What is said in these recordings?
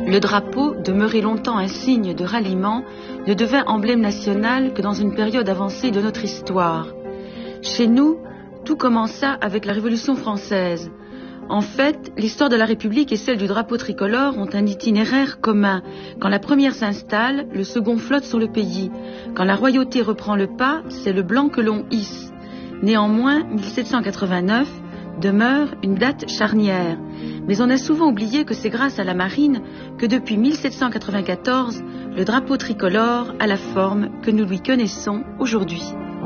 le drapeau, demeuré longtemps un signe de ralliement, ne devint emblème national que dans une période avancée de notre histoire. Chez nous, tout commença avec la Révolution française. En fait, l'histoire de la République et celle du drapeau tricolore ont un itinéraire commun. Quand la première s'installe, le second flotte sur le pays. Quand la royauté reprend le pas, c'est le blanc que l'on hisse. Néanmoins, 1789 demeure une date charnière. Mais on a souvent oublié que c'est grâce à la marine que depuis 1794, le drapeau tricolore a la forme que nous lui connaissons aujourd'hui.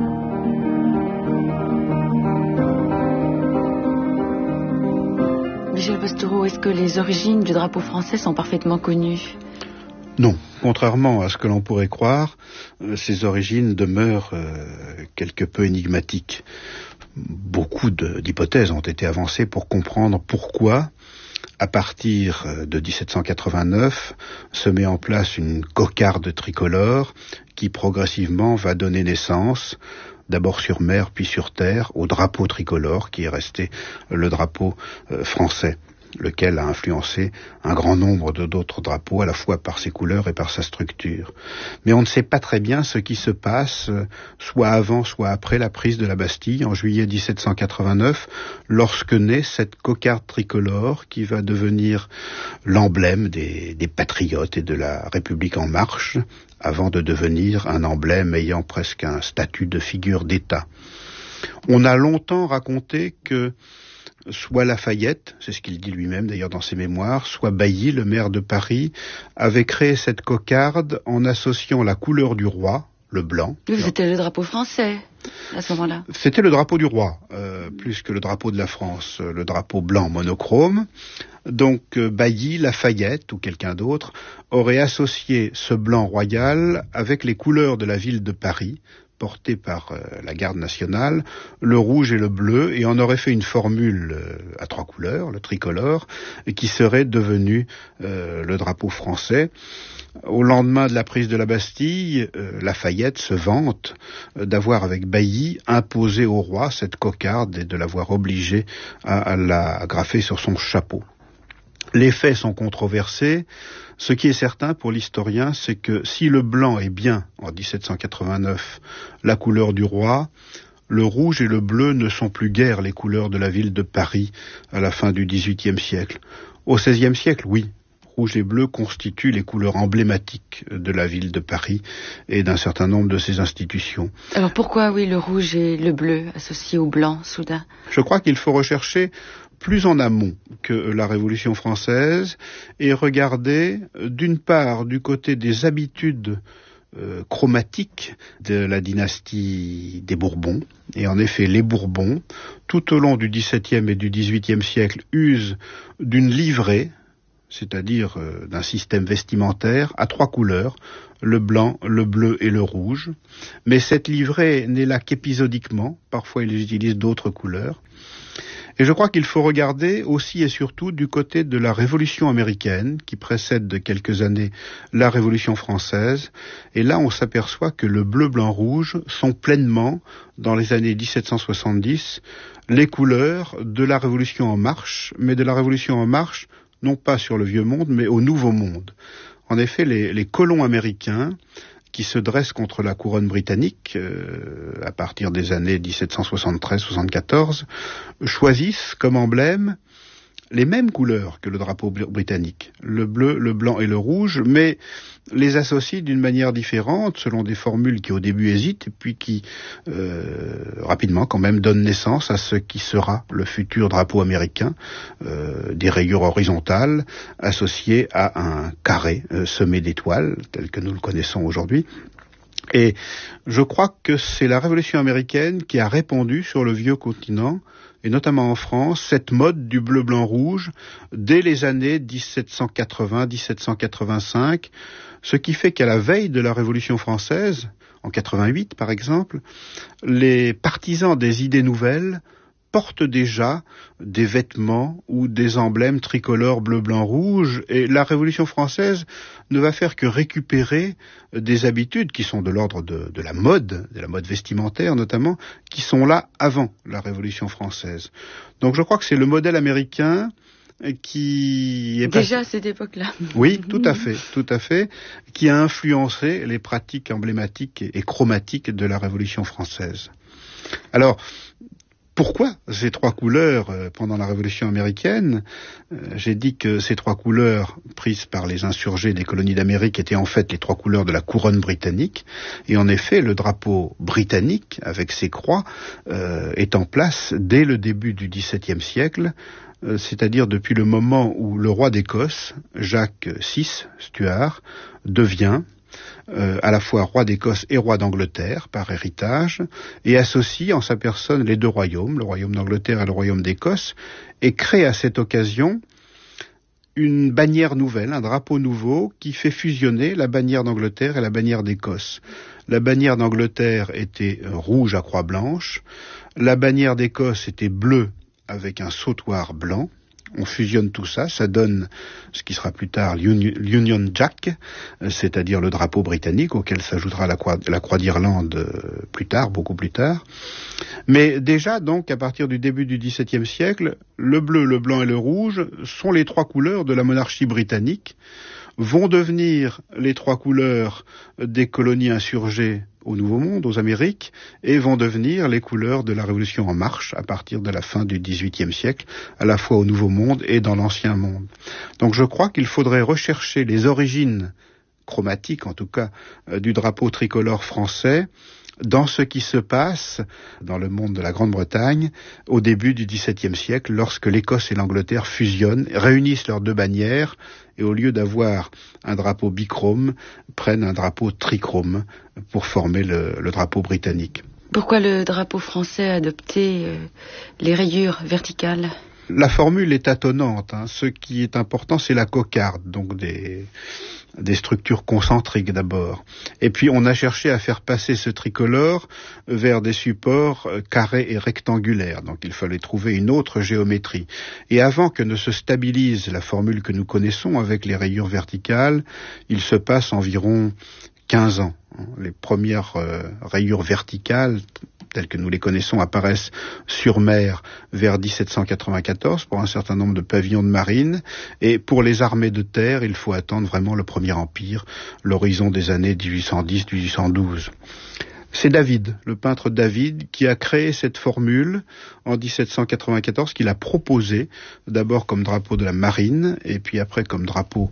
Michel Bostereau, est-ce que les origines du drapeau français sont parfaitement connues ? Non, contrairement à ce que l'on pourrait croire, ces origines demeurent quelque peu énigmatiques. Beaucoup d'hypothèses ont été avancées pour comprendre pourquoi, à partir de 1789, se met en place une cocarde tricolore qui progressivement va donner naissance, d'abord sur mer puis sur terre, au drapeau tricolore qui est resté le drapeau français, lequel a influencé un grand nombre d'autres drapeaux, à la fois par ses couleurs et par sa structure. Mais on ne sait pas très bien ce qui se passe, soit avant, soit après la prise de la Bastille, en juillet 1789, lorsque naît cette cocarde tricolore qui va devenir l'emblème des patriotes et de la République en marche, avant de devenir un emblème ayant presque un statut de figure d'État. On a longtemps raconté que soit Lafayette, c'est ce qu'il dit lui-même d'ailleurs dans ses mémoires, soit Bailly, le maire de Paris, avait créé cette cocarde en associant la couleur du roi, le blanc. C'était le drapeau français à ce moment-là. C'était le drapeau du roi, plus que le drapeau de la France, le drapeau blanc monochrome. Donc Bailly, Lafayette ou quelqu'un d'autre aurait associé ce blanc royal avec les couleurs de la ville de Paris, porté par la garde nationale, le rouge et le bleu, et on aurait fait une formule à 3 couleurs, le tricolore, qui serait devenu le drapeau français. Au lendemain de la prise de la Bastille, Lafayette se vante d'avoir, avec Bailly, imposé au roi cette cocarde et de l'avoir obligé à la graffer sur son chapeau. Les faits sont controversés. Ce qui est certain pour l'historien, c'est que si le blanc est bien, en 1789, la couleur du roi, le rouge et le bleu ne sont plus guère les couleurs de la ville de Paris à la fin du XVIIIe siècle. Au XVIe siècle, oui, rouge et bleu constituent les couleurs emblématiques de la ville de Paris et d'un certain nombre de ses institutions. Alors pourquoi, oui, le rouge et le bleu associés au blanc, soudain ? Je crois qu'il faut rechercher plus en amont que la Révolution française et regarder d'une part du côté des habitudes chromatiques de la dynastie des Bourbons. Et en effet, les Bourbons, tout au long du XVIIe et du XVIIIe siècle, usent d'une livrée, c'est-à-dire d'un système vestimentaire à 3 couleurs, le blanc, le bleu et le rouge. Mais cette livrée n'est là qu'épisodiquement, parfois ils utilisent d'autres couleurs. Et je crois qu'il faut regarder aussi et surtout du côté de la Révolution américaine, qui précède de quelques années la Révolution française. Et là, on s'aperçoit que le bleu, blanc, rouge sont pleinement, dans les années 1770, les couleurs de la Révolution en marche, mais de la Révolution en marche, non pas sur le vieux monde, mais au nouveau monde. En effet, les colons américains qui se dressent contre la couronne britannique à partir des années 1773-74, choisissent comme emblème les mêmes couleurs que le drapeau britannique, le bleu, le blanc et le rouge, mais les associent d'une manière différente, selon des formules qui au début hésitent, et puis qui rapidement quand même donnent naissance à ce qui sera le futur drapeau américain, des rayures horizontales associées à un carré semé d'étoiles, tel que nous le connaissons aujourd'hui. Et je crois que c'est la Révolution américaine qui a répandu sur le vieux continent, et notamment en France, cette mode du bleu-blanc-rouge dès les années 1780-1785, ce qui fait qu'à la veille de la Révolution française, en 88 par exemple, les partisans des idées nouvelles portent déjà des vêtements ou des emblèmes tricolores bleu, blanc, rouge, et la Révolution française ne va faire que récupérer des habitudes qui sont de l'ordre de la mode vestimentaire notamment, qui sont là avant la Révolution française. Donc je crois que c'est le modèle américain qui est déjà à cette époque-là. Oui, tout à fait, qui a influencé les pratiques emblématiques et chromatiques de la Révolution française. Alors, pourquoi ces trois couleurs pendant la Révolution américaine? J'ai dit que ces trois couleurs prises par les insurgés des colonies d'Amérique étaient en fait les trois couleurs de la couronne britannique. Et en effet, le drapeau britannique, avec ses croix, est en place dès le début du XVIIe siècle, c'est-à-dire depuis le moment où le roi d'Écosse, Jacques VI Stuart, devient à la fois roi d'Écosse et roi d'Angleterre par héritage, et associe en sa personne les deux royaumes, le royaume d'Angleterre et le royaume d'Écosse, et crée à cette occasion une bannière nouvelle, un drapeau nouveau qui fait fusionner la bannière d'Angleterre et la bannière d'Écosse. La bannière d'Angleterre était rouge à croix blanche, la bannière d'Écosse était bleue avec un sautoir blanc. On fusionne tout ça, ça donne ce qui sera plus tard l'Union Jack, c'est-à-dire le drapeau britannique auquel s'ajoutera la croix d'Irlande plus tard, beaucoup plus tard. Mais déjà, donc, à partir du début du XVIIe siècle, le bleu, le blanc et le rouge sont les trois couleurs de la monarchie britannique, vont devenir les trois couleurs des colonies insurgées au Nouveau Monde, aux Amériques, et vont devenir les couleurs de la Révolution en marche à partir de la fin du XVIIIe siècle, à la fois au Nouveau Monde et dans l'Ancien Monde. Donc je crois qu'il faudrait rechercher les origines chromatiques, en tout cas, du drapeau tricolore français, dans ce qui se passe dans le monde de la Grande-Bretagne au début du XVIIe siècle, lorsque l'Écosse et l'Angleterre fusionnent, réunissent leurs deux bannières, et au lieu d'avoir un drapeau bichrome, prennent un drapeau trichrome pour former le drapeau britannique. Pourquoi le drapeau français a adopté les rayures verticales ? La formule est tâtonnante. Ce qui est important, c'est la cocarde, donc des structures concentriques d'abord. Et puis on a cherché à faire passer ce tricolore vers des supports carrés et rectangulaires. Donc il fallait trouver une autre géométrie. Et avant que ne se stabilise la formule que nous connaissons avec les rayures verticales, il se passe environ 15 ans. Les premières rayures verticales telles que nous les connaissons apparaissent sur mer vers 1794 pour un certain nombre de pavillons de marine, et pour les armées de terre, il faut attendre vraiment le Premier Empire, l'horizon des années 1810-1812. C'est David, le peintre David, qui a créé cette formule en 1794, qu'il a proposée d'abord comme drapeau de la marine et puis après comme drapeau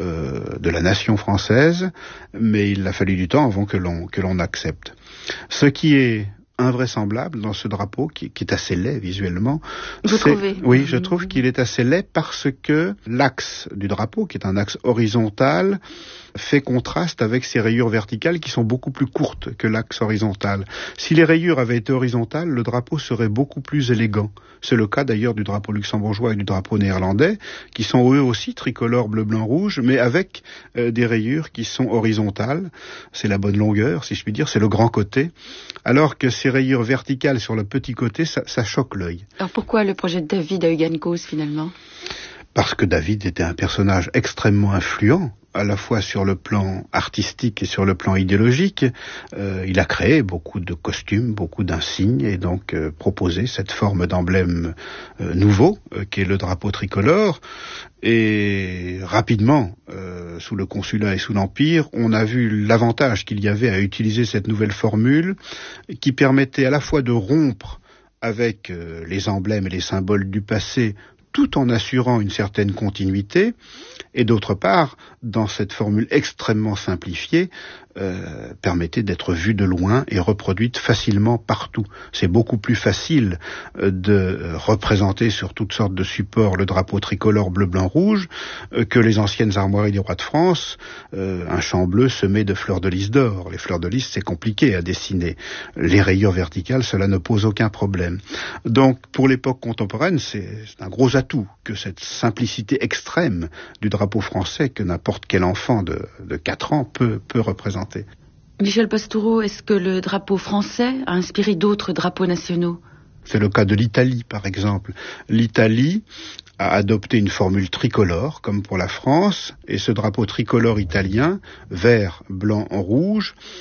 de la nation française, mais il a fallu du temps avant que l'on accepte. Ce qui est invraisemblable dans ce drapeau, qui est assez laid visuellement. Vous trouvez ? Oui, je trouve qu'il est assez laid parce que l'axe du drapeau, qui est un axe horizontal, fait contraste avec ces rayures verticales qui sont beaucoup plus courtes que l'axe horizontal. Si les rayures avaient été horizontales, le drapeau serait beaucoup plus élégant. C'est le cas d'ailleurs du drapeau luxembourgeois et du drapeau néerlandais, qui sont eux aussi tricolores bleu, blanc, rouge, mais avec des rayures qui sont horizontales. C'est la bonne longueur, si je puis dire, c'est le grand côté. Alors que ces rayures verticales sur le petit côté, ça choque l'œil. Alors pourquoi le projet de David a eu gain de cause finalement ? Parce que David était un personnage extrêmement influent, à la fois sur le plan artistique et sur le plan idéologique. Il a créé beaucoup de costumes, beaucoup d'insignes, et donc proposé cette forme d'emblème nouveau, qui est le drapeau tricolore. Et rapidement, sous le Consulat et sous l'Empire, on a vu l'avantage qu'il y avait à utiliser cette nouvelle formule, qui permettait à la fois de rompre avec les emblèmes et les symboles du passé, tout en assurant une certaine continuité, et d'autre part, dans cette formule extrêmement simplifiée, permettait d'être vue de loin et reproduite facilement partout. C'est beaucoup plus facile de représenter sur toutes sortes de supports le drapeau tricolore bleu, blanc, rouge que les anciennes armoiries des rois de France, un champ bleu semé de fleurs de lys d'or. Les fleurs de lys, c'est compliqué à dessiner. Les rayures verticales, cela ne pose aucun problème. Donc, pour l'époque contemporaine, c'est un gros atout que cette simplicité extrême du drapeau français que n'importe quel enfant de 4 ans peut représenter. Michel Pastoureau, est-ce que le drapeau français a inspiré d'autres drapeaux nationaux ? C'est le cas de l'Italie, par exemple. L'Italie a adopté une formule tricolore, comme pour la France, et ce drapeau tricolore italien, vert, blanc, rouge,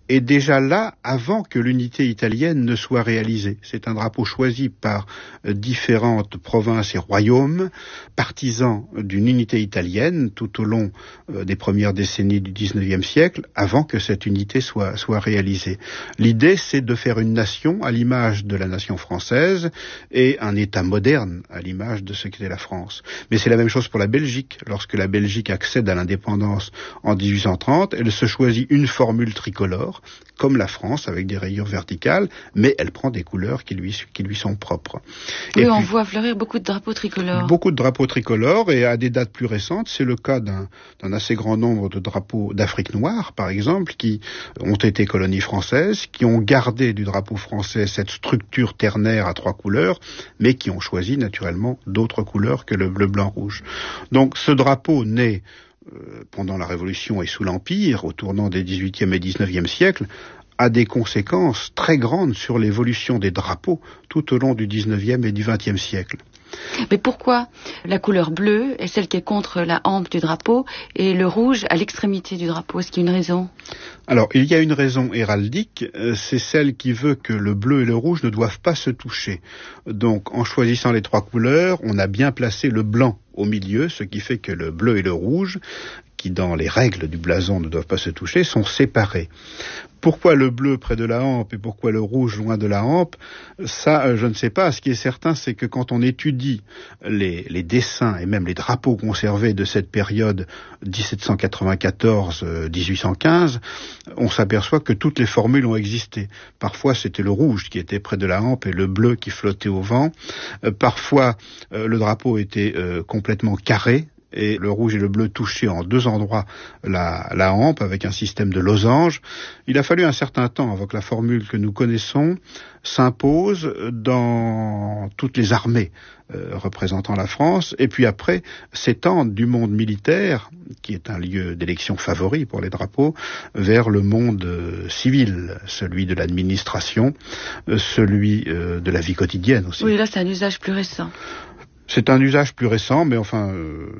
est déjà là avant que l'unité italienne ne soit réalisée. C'est un drapeau choisi par différentes provinces et royaumes, partisans d'une unité italienne tout au long des premières décennies du XIXe siècle, avant que cette unité soit réalisée. L'idée, c'est de faire une nation à l'image de la nation française et un État moderne à l'image de ce qu'était la France. Mais c'est la même chose pour la Belgique. Lorsque la Belgique accède à l'indépendance en 1830, elle se choisit une formule tricolore, comme la France, avec des rayures verticales, mais elle prend des couleurs qui lui sont propres. Oui, on voit fleurir beaucoup de drapeaux tricolores. Beaucoup de drapeaux tricolores, et à des dates plus récentes, c'est le cas d'un assez grand nombre de drapeaux d'Afrique noire, par exemple, qui ont été colonies françaises, qui ont gardé du drapeau français cette structure ternaire à 3 couleurs, mais qui ont choisi naturellement d'autres couleurs que le bleu, blanc, rouge. Donc ce drapeau naît pendant la Révolution et sous l'Empire, au tournant des XVIIIe et XIXe siècles, a des conséquences très grandes sur l'évolution des drapeaux tout au long du XIXe et du XXe siècle. Mais pourquoi la couleur bleue est celle qui est contre la hampe du drapeau et le rouge à l'extrémité du drapeau? Est-ce qu'il y a une raison? Alors, il y a une raison héraldique, c'est celle qui veut que le bleu et le rouge ne doivent pas se toucher. Donc, en choisissant les 3 couleurs, on a bien placé le blanc au milieu, ce qui fait que le bleu et le rouge, qui dans les règles du blason ne doivent pas se toucher, sont séparés. Pourquoi le bleu près de la hampe et pourquoi le rouge loin de la hampe? Ça, je ne sais pas. Ce qui est certain, c'est que quand on étudie les dessins et même les drapeaux conservés de cette période 1794-1815, on s'aperçoit que toutes les formules ont existé. Parfois, c'était le rouge qui était près de la hampe et le bleu qui flottait au vent. Parfois, le drapeau était complètement carré, et le rouge et le bleu touchaient en 2 endroits la hampe avec un système de losange. Il a fallu un certain temps avant que la formule que nous connaissons s'impose dans toutes les armées représentant la France, et puis après s'étendre du monde militaire, qui est un lieu d'élection favori pour les drapeaux, vers le monde civil, celui de l'administration, celui de la vie quotidienne aussi. Oui, là c'est un usage plus récent. C'est un usage plus récent, mais enfin,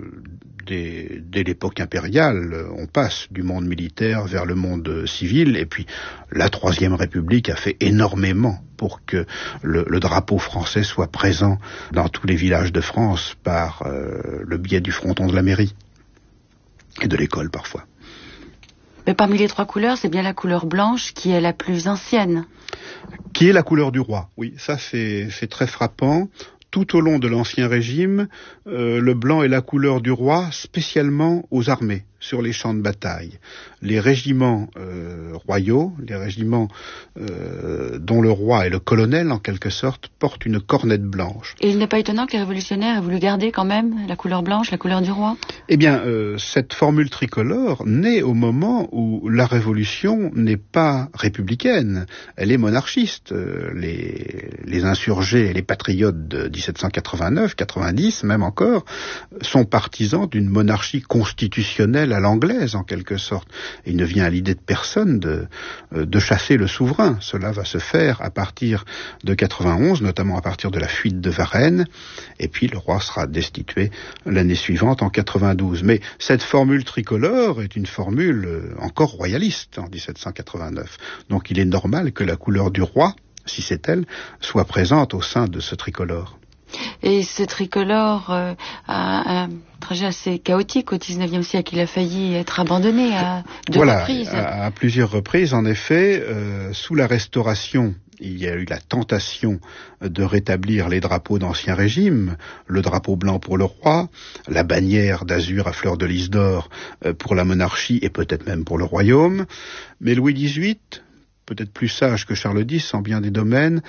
dès l'époque impériale, on passe du monde militaire vers le monde civil, et puis la Troisième République a fait énormément pour que le drapeau français soit présent dans tous les villages de France par le biais du fronton de la mairie et de l'école parfois. Mais parmi les 3 couleurs, c'est bien la couleur blanche qui est la plus ancienne. Qui est la couleur du roi, oui, ça c'est très frappant. Tout au long de l'Ancien Régime, le blanc est la couleur du roi, spécialement aux armées, sur les champs de bataille. Les régiments royaux, les régiments dont le roi est le colonel, en quelque sorte, portent une cornette blanche. Et il n'est pas étonnant que les révolutionnaires aient voulu garder quand même la couleur blanche, la couleur du roi? Eh bien, cette formule tricolore naît au moment où la Révolution n'est pas républicaine, elle est monarchiste. Les insurgés et les patriotes de 1789, 90, même encore, sont partisans d'une monarchie constitutionnelle à l'anglaise, en quelque sorte. Et il ne vient à l'idée de personne de chasser le souverain. Cela va se faire à partir de 91, notamment à partir de la fuite de Varennes, et puis le roi sera destitué l'année suivante, en 92. Mais cette formule tricolore est une formule encore royaliste en 1789. Donc il est normal que la couleur du roi, si c'est elle, soit présente au sein de ce tricolore. Et ce tricolore a un trajet assez chaotique au XIXe siècle. Il a failli être abandonné à 2 reprises. À plusieurs reprises, en effet. Sous la Restauration, il y a eu la tentation de rétablir les drapeaux d'Ancien Régime, le drapeau blanc pour le roi, la bannière d'azur à fleur de lys d'or pour la monarchie et peut-être même pour le royaume. Mais Louis XVIII, peut-être plus sage que Charles X en bien des domaines,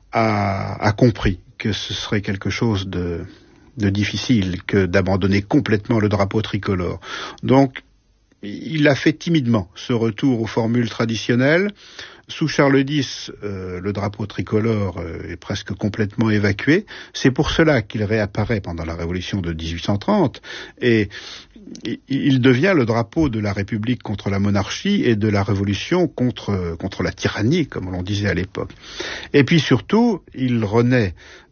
a compris que ce serait quelque chose de difficile que d'abandonner complètement le drapeau tricolore. Donc, il a fait timidement ce retour aux formules traditionnelles. Sous Charles X, le drapeau tricolore est presque complètement évacué. C'est pour cela qu'il réapparaît pendant la Révolution de 1830 et il devient le drapeau de la République contre la monarchie et de la Révolution contre la tyrannie, comme l'on disait à l'époque. Et puis surtout, il renaît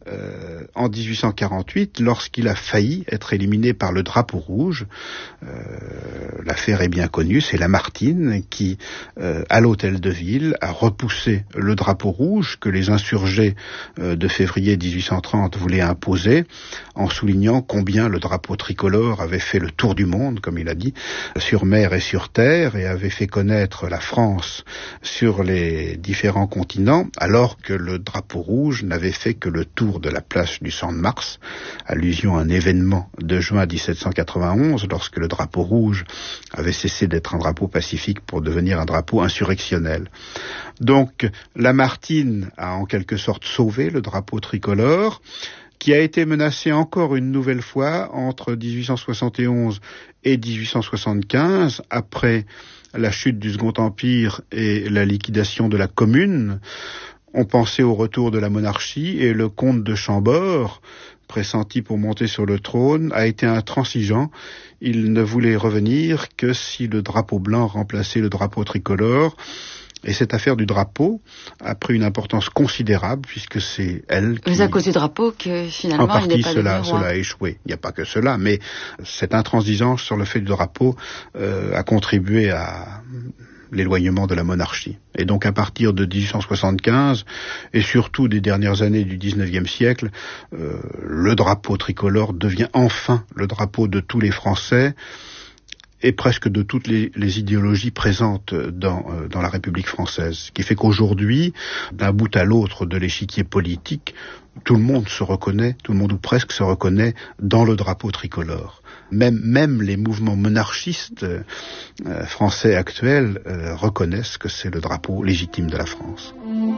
en 1848, lorsqu'il a failli être éliminé par le drapeau rouge. L'affaire est bien connue, c'est Lamartine qui, à l'hôtel de ville, a repoussé le drapeau rouge que les insurgés de février 1830 voulaient imposer, en soulignant combien le drapeau tricolore avait fait le tour du monde, comme il a dit, sur mer et sur terre, et avait fait connaître la France sur les différents continents, alors que le drapeau rouge n'avait fait que le tour de la place du Champ de Mars, allusion à un événement de juin 1791, lorsque le drapeau rouge avait cessé d'être un drapeau pacifique pour devenir un drapeau insurrectionnel. Donc, Lamartine a en quelque sorte sauvé le drapeau tricolore, qui a été menacé encore une nouvelle fois entre 1871 et 1875, après la chute du Second Empire et la liquidation de la Commune. On pensait au retour de la monarchie, et le comte de Chambord, pressenti pour monter sur le trône, a été intransigeant. Il ne voulait revenir que si le drapeau blanc remplaçait le drapeau tricolore. Et cette affaire du drapeau a pris une importance considérable, puisque c'est elle qui... Mais à cause du drapeau que finalement en partie, il n'est pas devenu roi. cela a échoué. Il n'y a pas que cela, mais cette intransigeance sur le fait du drapeau a contribué à l'éloignement de la monarchie. Et donc à partir de 1875, et surtout des dernières années du 19e siècle, le drapeau tricolore devient enfin le drapeau de tous les Français, et presque de toutes les idéologies présentes dans la République française. Ce qui fait qu'aujourd'hui, d'un bout à l'autre de l'échiquier politique, tout le monde se reconnaît, tout le monde ou presque se reconnaît dans le drapeau tricolore. Même les mouvements monarchistes français actuels reconnaissent que c'est le drapeau légitime de la France.